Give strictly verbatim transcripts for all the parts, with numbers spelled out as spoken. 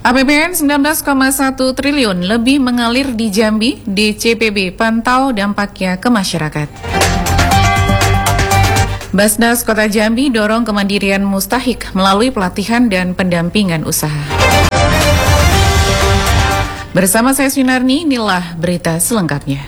A P B N sembilan belas koma satu triliun lebih mengalir di Jambi, D C P B pantau dampaknya ke masyarakat. Basnas Kota Jambi dorong kemandirian mustahik melalui pelatihan dan pendampingan usaha. Bersama saya Sunarni, inilah berita selengkapnya.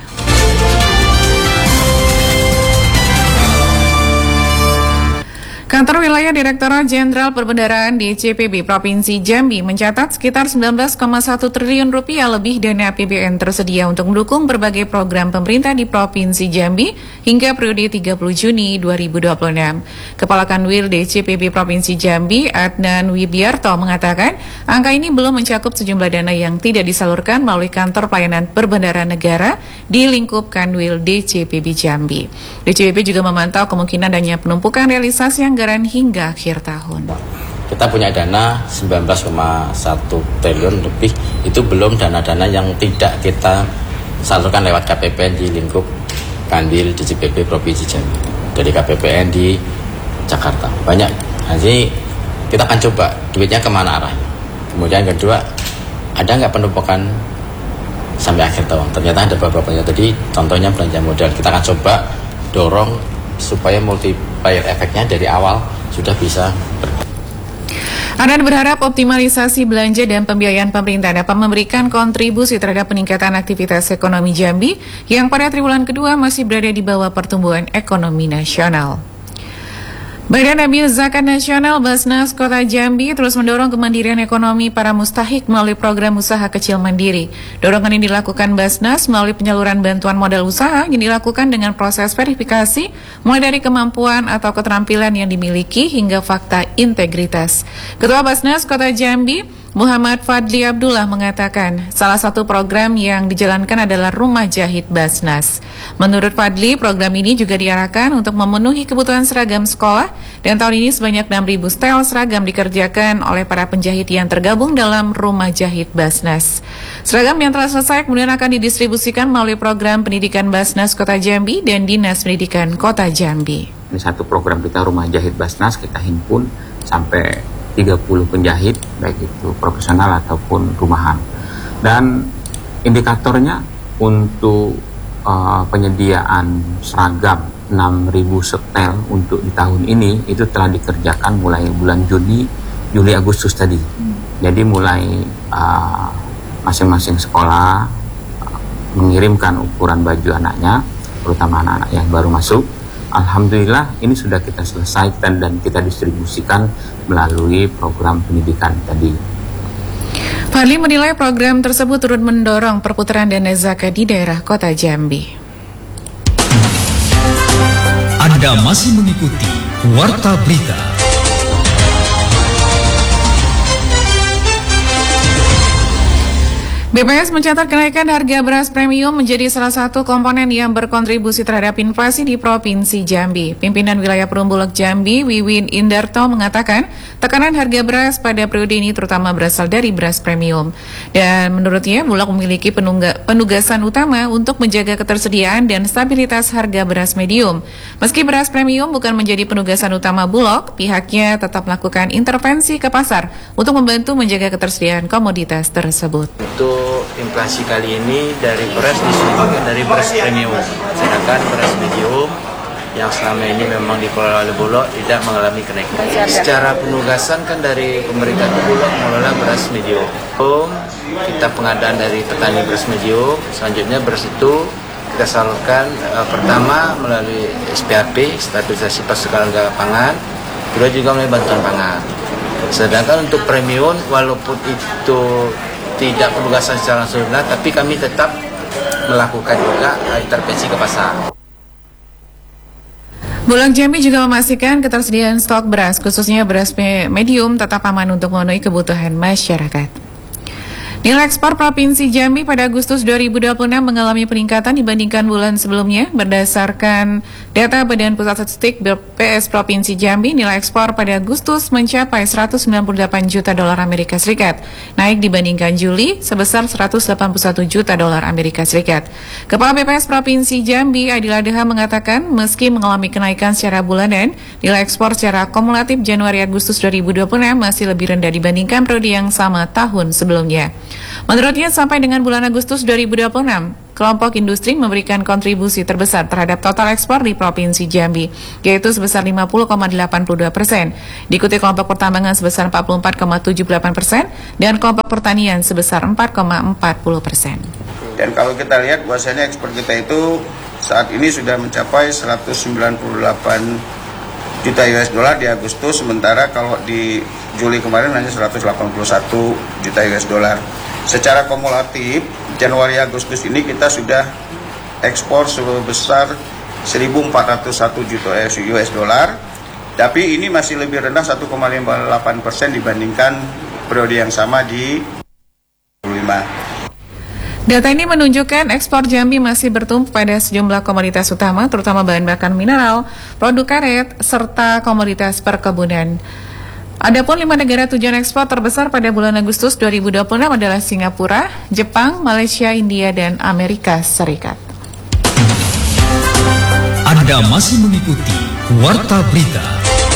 Kantor Wilayah Direktorat Jenderal Perbendaharaan D C P B Provinsi Jambi mencatat sekitar sembilan belas koma satu triliun rupiah lebih dana A P B N tersedia untuk mendukung berbagai program pemerintah di Provinsi Jambi hingga periode tiga puluh Juni dua ribu dua puluh enam. Kepala Kanwil D C P B Provinsi Jambi, Adnan Wibiarto, mengatakan angka ini belum mencakup sejumlah dana yang tidak disalurkan melalui Kantor Pelayanan Perbendaharaan Negara di lingkup Kanwil D C P B Jambi. D C P B juga memantau kemungkinan adanya penumpukan realisasi yang anggaran hingga akhir tahun. Kita punya dana sembilan belas koma satu triliun lebih, itu belum dana-dana yang tidak kita salurkan lewat K P P N di lingkup Kanwil D C P B Provinsi Jambi. Dari K P P N di Jakarta banyak. Jadi kita akan coba duitnya kemana arah. Kemudian kedua, ada nggak penumpukan sampai akhir tahun? Ternyata ada beberapa. Tadi contohnya belanja modal. Kita akan coba dorong supaya multiplier efeknya dari awal sudah bisa ber- Adnan berharap optimalisasi belanja dan pembiayaan pemerintah dapat memberikan kontribusi terhadap peningkatan aktivitas ekonomi Jambi yang pada triwulan kedua masih berada di bawah pertumbuhan ekonomi nasional. Badan Amil Zakat Nasional Basnas Kota Jambi terus mendorong kemandirian ekonomi para mustahik melalui program usaha kecil mandiri. Dorongan ini dilakukan Basnas melalui penyaluran bantuan modal usaha yang dilakukan dengan proses verifikasi mulai dari kemampuan atau keterampilan yang dimiliki hingga fakta integritas. Ketua Basnas Kota Jambi, Muhammad Fadli Abdullah, mengatakan salah satu program yang dijalankan adalah Rumah Jahit Basnas. Menurut Fadli, program ini juga diarahkan untuk memenuhi kebutuhan seragam sekolah dan tahun ini sebanyak enam ribu setel seragam dikerjakan oleh para penjahit yang tergabung dalam Rumah Jahit Basnas. Seragam yang telah selesai kemudian akan didistribusikan melalui program pendidikan Basnas Kota Jambi dan Dinas Pendidikan Kota Jambi. Ini satu program kita Rumah Jahit Basnas, kita himpun sampai tiga puluh penjahit, baik itu profesional ataupun rumahan. Dan indikatornya untuk uh, penyediaan seragam enam ribu setel untuk di tahun ini itu telah dikerjakan mulai bulan Juni, Juli, Agustus tadi. Jadi mulai uh, masing-masing sekolah uh, mengirimkan ukuran baju anaknya, terutama anak-anak yang baru masuk. Alhamdulillah ini sudah kita selesaikan dan kita distribusikan melalui program pendidikan tadi. Fadli menilai program tersebut turut mendorong perputaran dana zakat di daerah Kota Jambi. Anda masih mengikuti Warta Berita. B P S mencatat kenaikan harga beras premium menjadi salah satu komponen yang berkontribusi terhadap inflasi di Provinsi Jambi. Pimpinan Wilayah Perumbulok Jambi, Wiwin Indarto, mengatakan tekanan harga beras pada periode ini terutama berasal dari beras premium. Dan menurutnya, Bulog memiliki penungga, penugasan utama untuk menjaga ketersediaan dan stabilitas harga beras medium. Meski beras premium bukan menjadi penugasan utama Bulog, pihaknya tetap melakukan intervensi ke pasar untuk membantu menjaga ketersediaan komoditas tersebut. Untuk inflasi kali ini dari beras disumbangkan dari beras premium, sedangkan beras medium yang selama ini memang dikelola oleh Bulog tidak mengalami kenaikan. Secara penugasan kan dari pemerintah itu Bulog mengelola beras medium. Kita pengadaan dari petani beras medium, selanjutnya beras itu kita salurkan uh, pertama melalui S P A P, stabilisasi pasokan harga pangan, kedua juga melalui bantuan pangan. Sedangkan untuk premium, walaupun itu tidak penugasan secara langsung, tapi kami tetap melakukan juga intervensi ke pasar. Bulog Jambi juga memastikan ketersediaan stok beras, khususnya beras medium, tetap aman untuk memenuhi kebutuhan masyarakat. Nilai ekspor Provinsi Jambi pada Agustus dua ribu dua puluh enam mengalami peningkatan dibandingkan bulan sebelumnya. Berdasarkan data Badan Pusat Statistik B P S Provinsi Jambi, nilai ekspor pada Agustus mencapai seratus sembilan puluh delapan juta dolar Amerika Serikat, naik dibandingkan Juli sebesar seratus delapan puluh satu juta dolar Amerika Serikat. Kepala B P S Provinsi Jambi, Adil Adha, mengatakan meski mengalami kenaikan secara bulanan, nilai ekspor secara kumulatif Januari-Agustus dua ribu dua puluh enam masih lebih rendah dibandingkan periode yang sama tahun sebelumnya. Menurutnya, sampai dengan bulan Agustus dua ribu dua puluh enam, kelompok industri memberikan kontribusi terbesar terhadap total ekspor di Provinsi Jambi, yaitu sebesar lima puluh koma delapan puluh dua persen, diikuti kelompok pertambangan sebesar empat puluh empat koma tujuh delapan persen, dan kelompok pertanian sebesar empat koma empat puluh persen. Dan kalau kita lihat bahwasanya ekspor kita itu saat ini sudah mencapai seratus sembilan puluh delapan juta U S dollar di Agustus, sementara kalau di Juli kemarin hanya seratus delapan puluh satu juta U S dollar. Secara kumulatif Januari Agustus ini kita sudah ekspor sebesar seribu empat ratus satu juta U S dollar, tapi ini masih lebih rendah satu koma lima delapan persen dibandingkan periode yang sama di dua ribu lima. Data ini menunjukkan ekspor Jambi masih bertumpu pada sejumlah komoditas utama, terutama bahan bakar mineral, produk karet, serta komoditas perkebunan. Adapun lima negara tujuan ekspor terbesar pada bulan Agustus dua ribu dua puluh enam adalah Singapura, Jepang, Malaysia, India, dan Amerika Serikat. Anda masih mengikuti Warta Berita.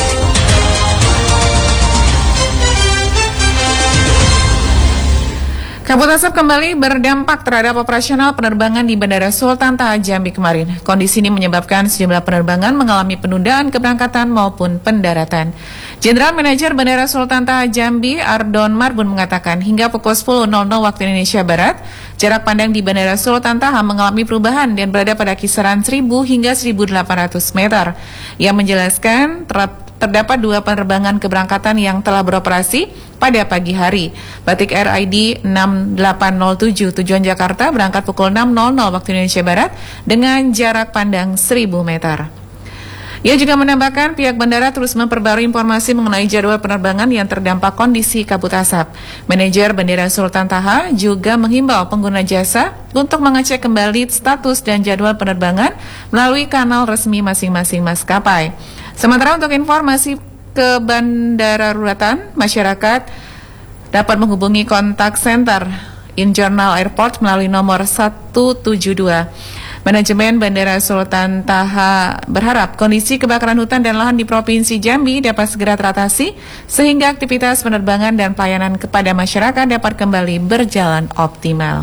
Kabut asap kembali berdampak terhadap operasional penerbangan di Bandara Sultan Taha Jambi kemarin. Kondisi ini menyebabkan sejumlah penerbangan mengalami penundaan keberangkatan maupun pendaratan. Jenderal Manajer Bandara Sultan Taha Jambi, Ardon Marbun, mengatakan hingga pukul sepuluh waktu Indonesia Barat, jarak pandang di Bandara Sultan Taha mengalami perubahan dan berada pada kisaran seribu hingga seribu delapan ratus meter. Ia menjelaskan ter terdapat dua penerbangan keberangkatan yang telah beroperasi pada pagi hari. Batik Air I D enam delapan nol tujuh tujuan Jakarta berangkat pukul enam waktu Indonesia Barat dengan jarak pandang seribu meter. Ia juga menambahkan pihak bandara terus memperbarui informasi mengenai jadwal penerbangan yang terdampak kondisi kabut asap. Manajer Bandara Sultan Taha juga menghimbau pengguna jasa untuk mengecek kembali status dan jadwal penerbangan melalui kanal resmi masing-masing maskapai. Sementara untuk informasi ke bandara daruratan, masyarakat dapat menghubungi kontak center Internal Airport melalui nomor satu tujuh dua. Manajemen Bandara Sultan Taha berharap kondisi kebakaran hutan dan lahan di Provinsi Jambi dapat segera teratasi sehingga aktivitas penerbangan dan pelayanan kepada masyarakat dapat kembali berjalan optimal.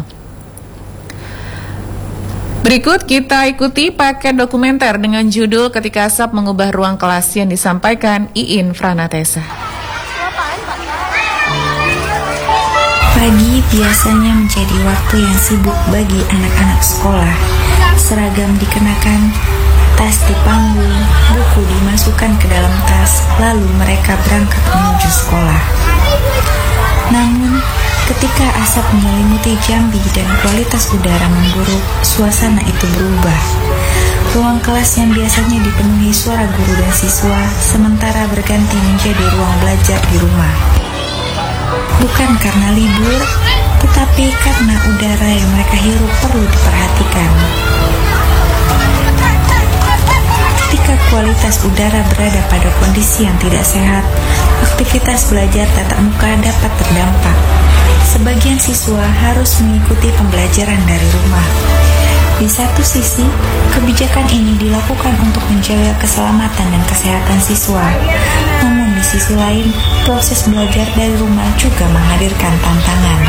Berikut kita ikuti paket dokumenter dengan judul Ketika Asap Mengubah Ruang Kelas yang disampaikan Iin Franatesa. Pagi biasanya menjadi waktu yang sibuk bagi anak-anak sekolah. Seragam dikenakan, tas dipanggul, buku dimasukkan ke dalam tas, lalu mereka berangkat menuju sekolah. Namun, ketika asap menyelimuti Jambi dan kualitas udara memburuk, suasana itu berubah. Ruang kelas yang biasanya dipenuhi suara guru dan siswa, sementara berganti menjadi ruang belajar di rumah. Bukan karena libur, tetapi karena udara yang mereka hirup perlu diperhatikan. Ketika kualitas udara berada pada kondisi yang tidak sehat, aktivitas belajar tatap muka dapat terdampak. Sebagian siswa harus mengikuti pembelajaran dari rumah. Di satu sisi, kebijakan ini dilakukan untuk menjaga keselamatan dan kesehatan siswa. Namun di sisi lain, proses belajar dari rumah juga menghadirkan tantangan.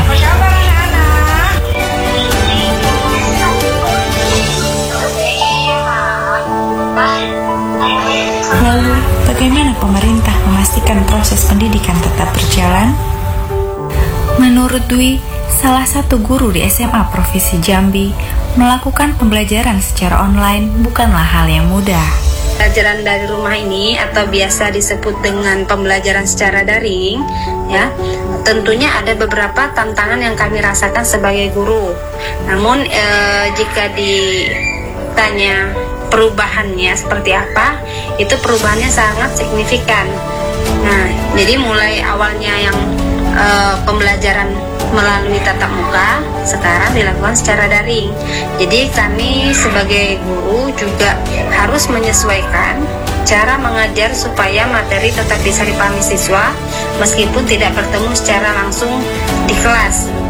Lalu, bagaimana pemerintah memastikan proses pendidikan tetap berjalan? Menurut Dwi, salah satu guru di S M A Provinsi Jambi, melakukan pembelajaran secara online bukanlah hal yang mudah. Pembelajaran dari rumah ini atau biasa disebut dengan pembelajaran secara daring, ya, tentunya ada beberapa tantangan yang kami rasakan sebagai guru. Namun eh, jika ditanya perubahannya seperti apa, itu perubahannya sangat signifikan. Nah, jadi mulai awalnya yang uh, pembelajaran melalui tatap muka sekarang dilakukan secara daring. Jadi kami sebagai guru juga harus menyesuaikan cara mengajar supaya materi tetap bisa dipahami siswa meskipun tidak bertemu secara langsung di kelas.